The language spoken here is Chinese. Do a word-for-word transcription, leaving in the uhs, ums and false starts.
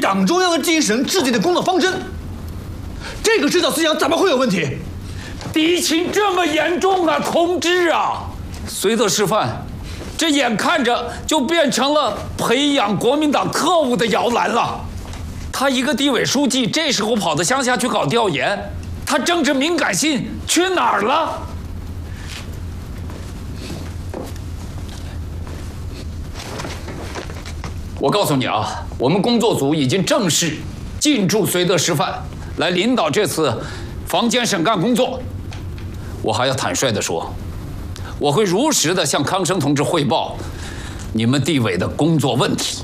党中央和精神制定的工作方针，这个指导思想怎么会有问题？ 敌情这么严重啊，同志啊！绥德师范，这眼看着就变成了培养国民党特务的摇篮了。他一个地委书记，这时候跑到乡下去搞调研，他政治敏感性去哪儿了？我告诉你啊，我们工作组已经正式进驻绥德师范，来领导这次房间审干工作。我还要坦率地说，我会如实地向康生同志汇报你们地委的工作问题。